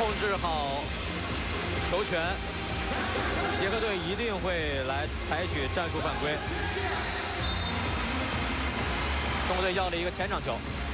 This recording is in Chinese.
制好球权，捷克队一定会来采取战术犯规。中国队要了一个前场球。